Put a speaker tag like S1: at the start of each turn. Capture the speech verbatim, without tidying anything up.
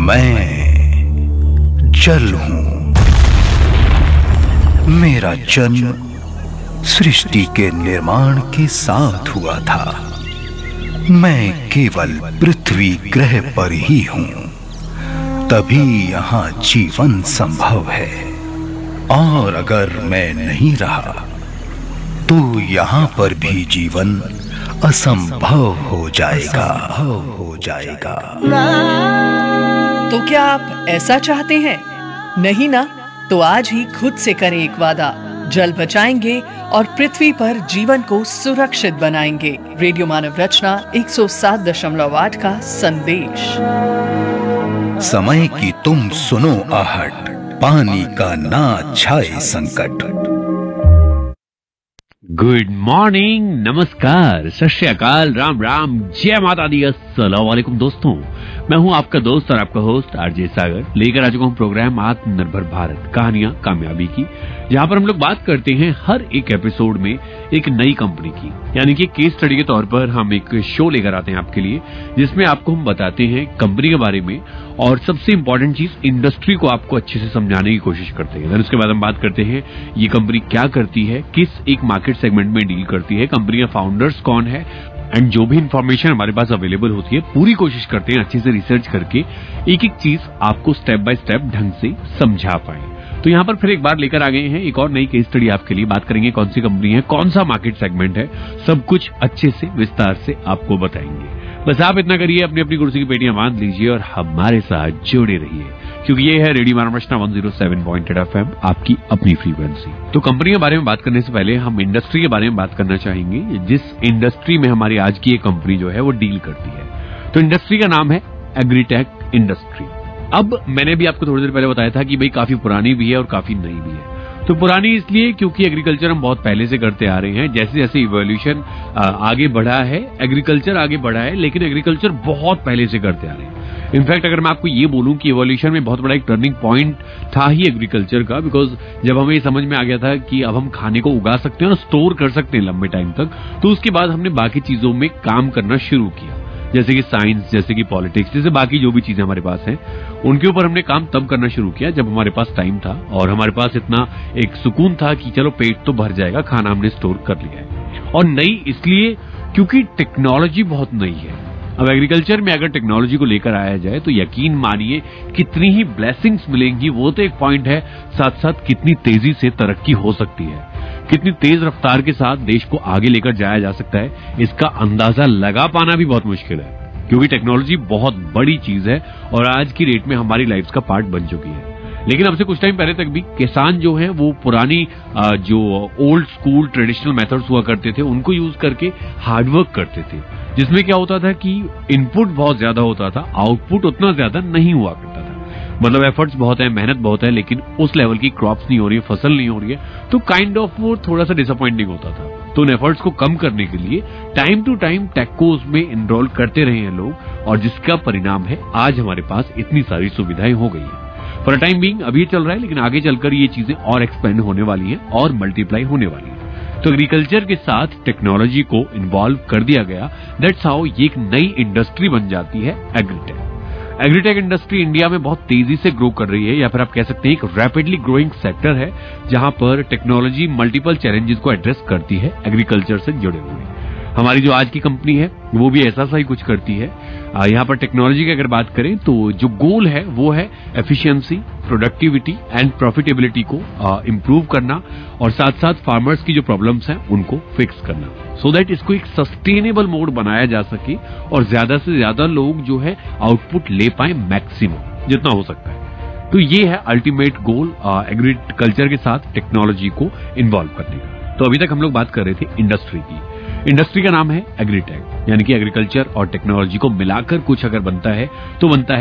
S1: मैं जल हूं। मेरा जन्म सृष्टि के निर्माण के साथ हुआ था। मैं केवल पृथ्वी ग्रह पर ही हूं, तभी यहां जीवन संभव है। और अगर मैं नहीं रहा तो यहां पर भी जीवन असंभव हो जाएगा हो जाएगा।
S2: तो क्या आप ऐसा चाहते हैं? नहीं ना? तो आज ही खुद से करें एक वादा। जल बचाएंगे और पृथ्वी पर जीवन को सुरक्षित बनाएंगे। रेडियो मानव रचना एक सौ सात दशमलव आठ का संदेश।
S1: समय की तुम सुनो आहट, पानी का ना छाए संकट।
S3: गुड मॉर्निंग, नमस्कार, सत श्री अकाल, राम राम, जय माता दी, अस्सलाम वालेकुम दोस्तों। मैं हूं आपका दोस्त और आपका होस्ट आरजे सागर, लेकर आ चुका हूं प्रोग्राम आत्मनिर्भर भारत, कहानियां कामयाबी की, जहां पर हम लोग बात करते हैं हर एक एपिसोड में एक नई कंपनी की। यानी कि केस स्टडी के तौर पर हम एक शो लेकर आते हैं आपके लिए, जिसमें आपको हम बताते हैं कंपनी के बारे में और सबसे इंपॉर्टेंट चीज इंडस्ट्री को आपको अच्छे से समझाने की कोशिश करते हैं। उसके बाद हम बात करते हैं ये कंपनी क्या करती है, किस एक मार्केट सेगमेंट में डील करती है, कंपनी का फाउंडर्स कौन है, एंड जो भी इंफॉर्मेशन हमारे पास अवेलेबल होती है पूरी कोशिश करते हैं अच्छे से रिसर्च करके एक एक चीज आपको स्टेप बाय स्टेप ढंग से समझा पाए। तो यहाँ पर फिर एक बार लेकर आ गए हैं एक और नई केस स्टडी आपके लिए। बात करेंगे कौन सी कंपनी है, कौन सा मार्केट सेगमेंट है, सब कुछ अच्छे से विस्तार से आपको बताएंगे। बस आप इतना करिए, अपनी अपनी कुर्सी की पेटियां बांध लीजिए और हमारे साथ जुड़े रहिए, क्योंकि ये है रेडियो मानव रचना एक सौ सात पॉइंट आठ एफ एम, आपकी अपनी फ्रीक्वेंसी। तो कंपनी के बारे में बात करने से पहले हम इंडस्ट्री के बारे में बात करना चाहेंगे, जिस इंडस्ट्री में हमारी आज की ये कंपनी जो है वो डील करती है। तो इंडस्ट्री का नाम है एग्रीटेक इंडस्ट्री। अब मैंने भी आपको थोड़ी देर पहले बताया था कि भाई काफी पुरानी भी है और काफी नई भी है। तो पुरानी इसलिए क्योंकि एग्रीकल्चर हम बहुत पहले से करते आ रहे हैं। जैसे जैसे इवोल्यूशन आगे बढ़ा है, एग्रीकल्चर आगे बढ़ा है, लेकिन एग्रीकल्चर बहुत पहले से करते आ रहे हैं। इनफैक्ट अगर मैं आपको ये बोलूं कि इवोल्यूशन में बहुत बड़ा एक टर्निंग पॉइंट था ही एग्रीकल्चर का, बिकॉज जब हमें ये समझ में आ गया था कि अब हम खाने को उगा सकते हैं और स्टोर कर सकते हैं लंबे टाइम तक, तो उसके बाद हमने बाकी चीजों में काम करना शुरू किया, जैसे कि साइंस, जैसे कि पॉलिटिक्स, जैसे बाकी जो भी चीजें हमारे पास हैं उनके ऊपर हमने काम तब करना शुरू किया जब हमारे पास टाइम था और हमारे पास इतना एक सुकून था कि चलो पेट तो भर जाएगा, खाना हमने स्टोर कर लिया है। और नई इसलिए क्योंकि टेक्नोलॉजी बहुत नई है। अब एग्रीकल्चर में अगर टेक्नोलॉजी को लेकर आया जाए तो यकीन मानिए कितनी ही ब्लेसिंग्स मिलेंगी, वो तो एक पॉइंट है, साथ साथ कितनी तेजी से तरक्की हो सकती है, कितनी तेज रफ्तार के साथ देश को आगे लेकर जाया जा सकता है, इसका अंदाजा लगा पाना भी बहुत मुश्किल है, क्योंकि टेक्नोलॉजी बहुत बड़ी चीज है और आज की डेट में हमारी लाइफ का पार्ट बन चुकी है। लेकिन अब से कुछ टाइम पहले तक भी किसान जो है वो पुरानी जो ओल्ड स्कूल ट्रेडिशनल मेथड्स हुआ करते थे उनको यूज करके हार्डवर्क करते थे, जिसमें क्या होता था कि इनपुट बहुत ज्यादा होता था, आउटपुट उतना ज्यादा नहीं हुआ करता था। मतलब एफर्ट्स बहुत है, मेहनत बहुत है, लेकिन उस लेवल की क्रॉप्स नहीं हो रही है, फसल नहीं हो रही है, तो काइंड ऑफ वो थोड़ा सा डिसअपॉइंटिंग होता था। तो उन एफर्ट्स को कम करने के लिए टाइम टू टाइम टेक को उसमें इनरोल करते रहे हैं लोग, और जिसका परिणाम है आज हमारे पास इतनी सारी सुविधाएं हो गई है। फॉर टाइम बीइंग अभी चल रहा है, लेकिन आगे चलकर ये चीजें और एक्सपेंड होने वाली हैं और मल्टीप्लाई होने वाली है। तो एग्रीकल्चर के साथ टेक्नोलॉजी को इन्वॉल्व कर दिया गया, दैट्स हाउ ये एक नई इंडस्ट्री बन जाती है एग्रीटेक। एग्रीटेक इंडस्ट्री इंडिया में बहुत तेजी से ग्रो कर रही है, या फिर आप कह सकते हैं एक रैपिडली ग्रोइंग सेक्टर है, जहां पर टेक्नोलॉजी मल्टीपल चैलेंजेस को एड्रेस करती है एग्रीकल्चर से जुड़े हुए। हमारी जो आज की कंपनी है वो भी ऐसा सा ही कुछ करती है। यहाँ पर टेक्नोलॉजी की अगर बात करें तो जो गोल है वो है एफिशिएंसी, प्रोडक्टिविटी एंड प्रॉफिटेबिलिटी को इम्प्रूव करना, और साथ साथ फार्मर्स की जो प्रॉब्लम्स हैं उनको फिक्स करना, सो दैट इसको एक सस्टेनेबल मोड बनाया जा सके और ज्यादा से ज्यादा लोग जो है आउटपुट ले पाए मैक्सिमम जितना हो सकता है। तो ये है अल्टीमेट गोल एग्रीकल्चर के साथ टेक्नोलॉजी को इन्वॉल्व करने का। तो अभी तक हम लोग बात कर रहे थे इंडस्ट्री की। इंडस्ट्री का नाम है एग्रीटेक, यानी कि एग्रीकल्चर और टेक्नोलॉजी को मिलाकर कुछ अगर बनता है तो बनता है